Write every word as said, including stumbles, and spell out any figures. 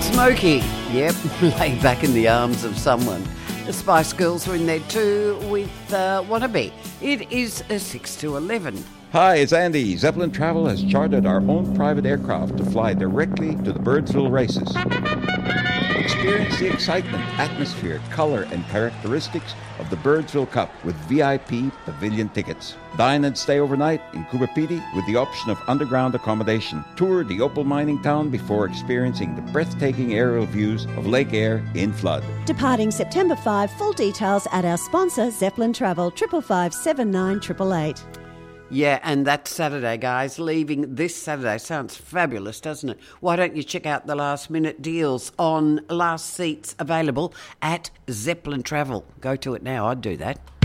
Smokey, yep, laid back in the arms of someone. The Spice Girls are in there too with uh, Wannabe. It is a six to eleven. Hi, it's Andy. Zeppelin Travel has chartered our own private aircraft to fly directly to the Birdsville races. Experience the excitement, atmosphere, colour and characteristics of the Birdsville Cup with V I P pavilion tickets. Dine and stay overnight in Kubapiti with the option of underground accommodation. Tour the opal mining town before experiencing the breathtaking aerial views of Lake Eyre in flood. Departing September fifth, full details at our sponsor Zeppelin Travel, triple five seven nine eight eight eight. Yeah, and that's Saturday, guys. Leaving this Saturday. Sounds fabulous, doesn't it? Why don't you check out the last-minute deals on last seats available at Zeppelin Travel? Go to it now. I'd do that.